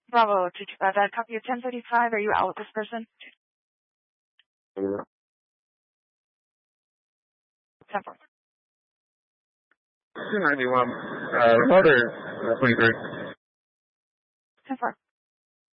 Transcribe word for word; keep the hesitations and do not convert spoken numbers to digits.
Bravo, two two five, that copy of ten thirty-five. Are you out with this person? Yeah. ten four. two ninety-one. Uh, mother, twenty-three. ten four.